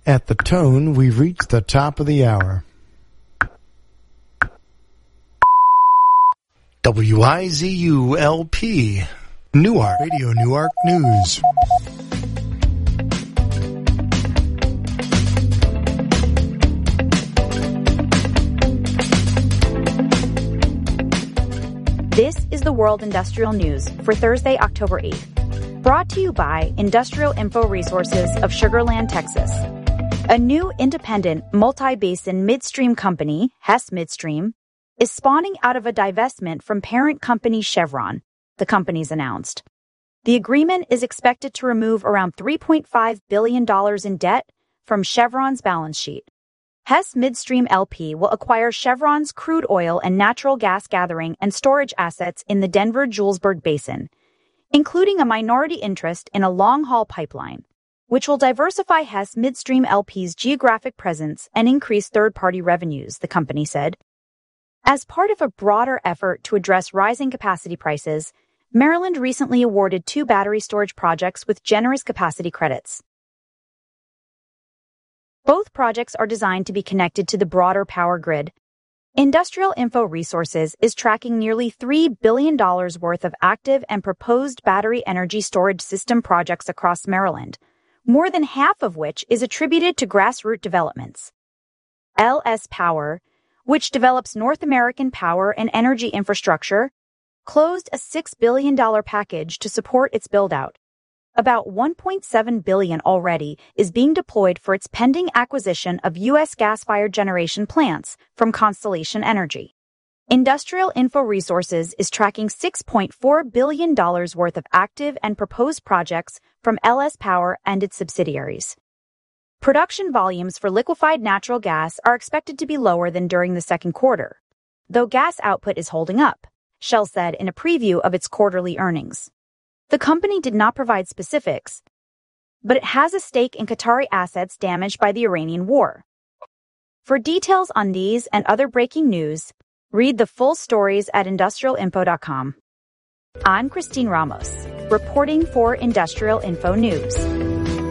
At the tone, we've reached the top of the hour. WIZU-LP, Newark, Radio Newark News. This is the World Industrial News for Thursday, October 8th. Brought to you by Industrial Info Resources of Sugar Land, Texas. A new independent multi-basin midstream company, Hess Midstream, is spawning out of a divestment from parent company Chevron, the company's announced. The agreement is expected to remove around $3.5 billion in debt from Chevron's balance sheet. Hess Midstream LP will acquire Chevron's crude oil and natural gas gathering and storage assets in the Denver-Julesburg Basin, including a minority interest in a long-haul pipeline, which will diversify Hess Midstream LP's geographic presence and increase third-party revenues, the company said. As part of a broader effort to address rising capacity prices, Maryland recently awarded 2 battery storage projects with generous capacity credits. Both projects are designed to be connected to the broader power grid. Industrial Info Resources is tracking nearly $3 billion worth of active and proposed battery energy storage system projects across Maryland, more than half of which is attributed to grassroots developments. LS Power, which develops North American power and energy infrastructure, closed a $6 billion package to support its build-out. About $1.7 billion already is being deployed for its pending acquisition of U.S. gas-fired generation plants from Constellation Energy. Industrial Info Resources is tracking $6.4 billion worth of active and proposed projects from LS Power and its subsidiaries. Production volumes for liquefied natural gas are expected to be lower than during the second quarter, though gas output is holding up, Shell said in a preview of its quarterly earnings. The company did not provide specifics, but it has a stake in Qatari assets damaged by the Iranian war. For details on these and other breaking news, read the full stories at industrialinfo.com. I'm Christine Ramos, reporting for Industrial Info News.